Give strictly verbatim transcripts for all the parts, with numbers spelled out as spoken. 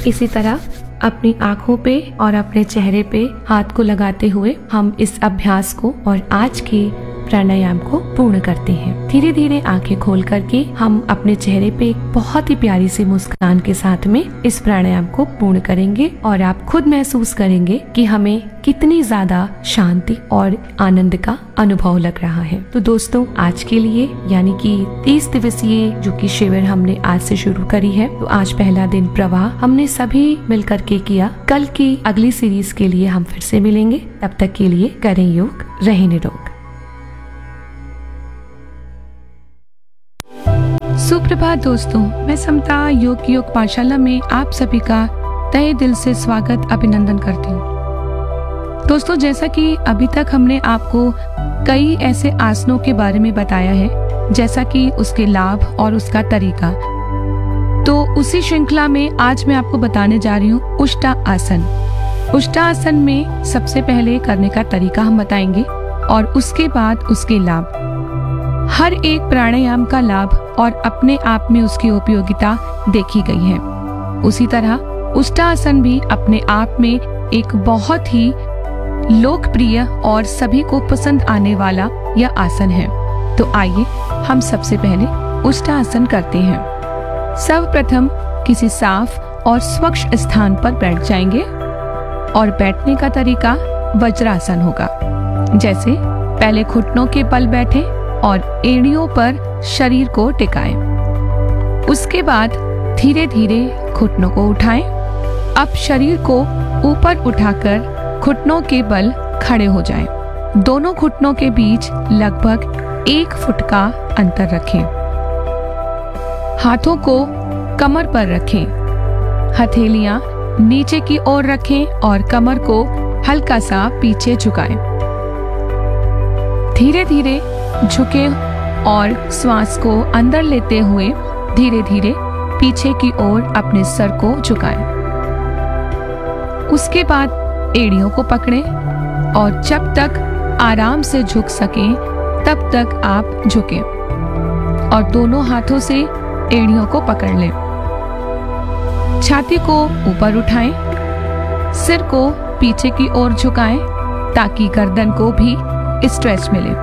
इसी तरह अपनी आंखों पे और अपने चेहरे पे हाथ को लगाते हुए हम इस अभ्यास को और आज के प्राणायाम को पूर्ण करते हैं। धीरे धीरे आंखें खोल करके हम अपने चेहरे पे एक बहुत ही प्यारी सी मुस्कान के साथ में इस प्राणायाम को पूर्ण करेंगे और आप खुद महसूस करेंगे कि हमें कितनी ज्यादा शांति और आनंद का अनुभव लग रहा है। तो दोस्तों, आज के लिए यानी कि तीस दिवसीय जो कि शिविर हमने आज से शुरू करी है, तो आज पहला दिन प्रवाह हमने सभी मिलकर के किया। कल की अगली सीरीज के लिए हम फिर से मिलेंगे। तब तक के लिए करें योग, रहें निरोग। सुप्रभात दोस्तों, मैं समता योग योग पाठशाला में आप सभी का तहे दिल से स्वागत अभिनंदन करती हूँ। दोस्तों, जैसा कि अभी तक हमने आपको कई ऐसे आसनों के बारे में बताया है, जैसा कि उसके लाभ और उसका तरीका, तो उसी श्रृंखला में आज मैं आपको बताने जा रही हूँ उष्टा आसन। उष्टा आसन में सबसे पहले करने का तरीका हम बताएंगे और उसके बाद उसके लाभ। हर एक प्राणायाम का लाभ और अपने आप में उसकी उपयोगिता देखी गई है। उसी तरह उष्टासन भी अपने आप में एक बहुत ही लोकप्रिय और सभी को पसंद आने वाला यह आसन है। तो आइए हम सबसे पहले उष्टासन करते हैं। सर्वप्रथम किसी साफ और स्वच्छ स्थान पर बैठ जाएंगे और बैठने का तरीका वज्रासन होगा। जैसे पहले घुटनों के बल बैठे और एड़ियों पर शरीर को टिकाएं। उसके बाद धीरे धीरे घुटनों को उठाएं। अब शरीर को ऊपर उठाकर घुटनों के बल खड़े हो जाएं। दोनों घुटनों के बीच लगभग एक फुट का अंतर रखें। हाथों को कमर पर रखें। हथेलियां नीचे की ओर रखें और कमर को हल्का सा पीछे झुकाएं। धीरे धीरे झुके और श्वास को अंदर लेते हुए धीरे धीरे पीछे की ओर अपने सर को झुकाएं। उसके बाद एड़ियों को पकड़ें और जब तक आराम से झुक सकें तब तक आप झुकें और दोनों हाथों से एड़ियों को पकड़ लें। छाती को ऊपर उठाएं, सिर को पीछे की ओर झुकाएं ताकि गर्दन को भी स्ट्रेच मिले।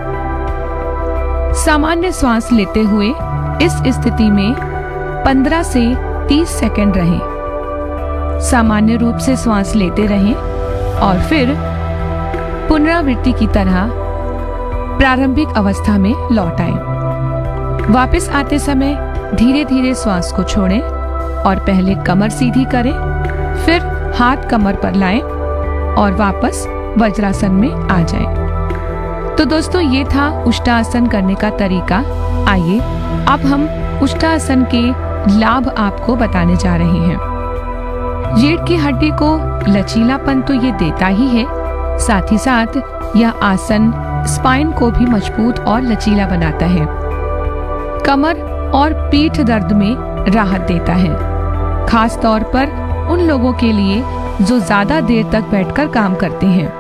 सामान्य श्वास लेते हुए इस स्थिति में पंद्रह से तीस सेकंड रहें। सामान्य रूप से श्वास लेते रहें और फिर पुनरावृत्ति की तरह प्रारंभिक अवस्था में लौट आएं। वापस आते समय धीरे धीरे श्वास को छोड़ें और पहले कमर सीधी करें, फिर हाथ कमर पर लाएं और वापस वज्रासन में आ जाएं। तो दोस्तों, ये था उष्टासन करने का तरीका। आइए अब हम उष्टासन के लाभ आपको बताने जा रहे हैं। रीढ़ की हड्डी को लचीलापन तो ये देता ही है, साथ ही साथ यह आसन स्पाइन को भी मजबूत और लचीला बनाता है। कमर और पीठ दर्द में राहत देता है, खास तौर पर उन लोगों के लिए जो ज्यादा देर तक बैठकर काम करते हैं।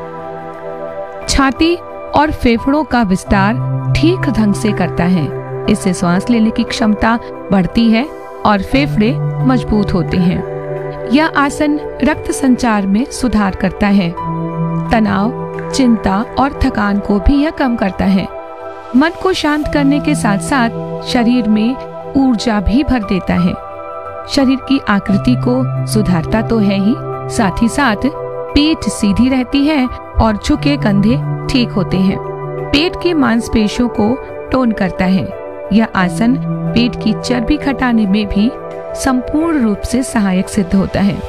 छाती और फेफड़ों का विस्तार ठीक ढंग से करता है। इससे सांस लेने की क्षमता बढ़ती है और फेफड़े मजबूत होते हैं। यह आसन रक्त संचार में सुधार करता है। तनाव, चिंता और थकान को भी यह कम करता है। मन को शांत करने के साथ साथ शरीर में ऊर्जा भी भर देता है। शरीर की आकृति को सुधारता तो है ही, साथ ही साथ पीठ सीधी रहती है और झुके कंधे ठीक होते हैं। पेट की मांसपेशियों को टोन करता है। यह आसन पेट की चर्बी घटाने में भी संपूर्ण रूप से सहायक सिद्ध होता है।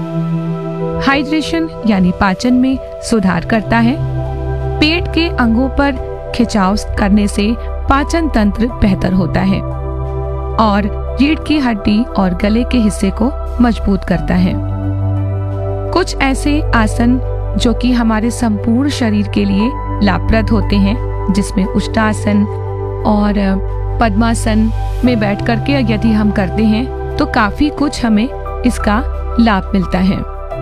हाइड्रेशन यानी पाचन में सुधार करता है। पेट के अंगों पर खिंचाव करने से पाचन तंत्र बेहतर होता है और रीढ़ की हड्डी और गले के हिस्से को मजबूत करता है। कुछ ऐसे आसन जो कि हमारे संपूर्ण शरीर के लिए लाभप्रद होते हैं, जिसमें उष्टासन और पद्मासन में बैठ करके यदि हम करते हैं तो काफी कुछ हमें इसका लाभ मिलता है।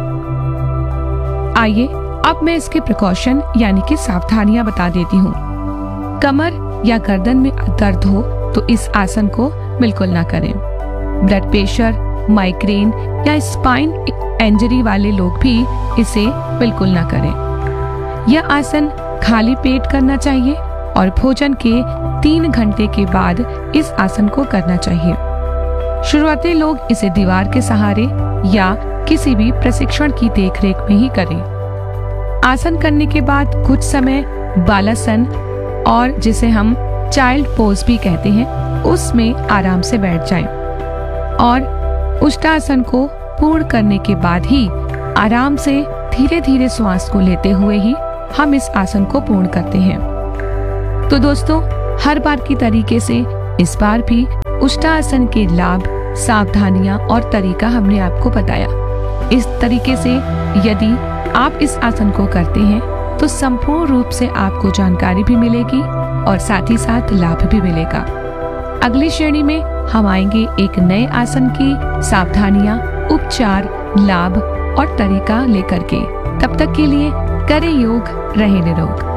आइए अब मैं इसके प्रिकॉशन यानी कि सावधानियां बता देती हूँ। कमर या गर्दन में दर्द हो तो इस आसन को बिल्कुल ना करें। ब्लड प्रेशर माइग्रेन या स्पाइन इंजरी वाले लोग भी इसे बिल्कुल ना करें। यह आसन खाली पेट करना चाहिए और भोजन के तीन घंटे के बाद इस आसन को करना चाहिए। शुरुआती लोग इसे दीवार के सहारे या किसी भी प्रशिक्षण की देखरेख में ही करें। आसन करने के बाद कुछ समय बालासन और जिसे हम चाइल्ड पोज भी कहते हैं, उसमें आराम से बैठ जाएं और उष्टासन को पूर्ण करने के बाद ही आराम से धीरे धीरे श्वास को लेते हुए ही हम इस आसन को पूर्ण करते हैं। तो दोस्तों, हर बार की तरीके से इस बार भी उष्टासन के लाभ, सावधानियां और तरीका हमने आपको बताया। इस तरीके से यदि आप इस आसन को करते हैं तो संपूर्ण रूप से आपको जानकारी भी मिलेगी और साथ ही साथ लाभ भी मिलेगा। अगली श्रेणी में हम आएंगे एक नए आसन की सावधानियां, उपचार, लाभ और तरीका लेकर के। तब तक के लिए करें योग, रहें निरोग।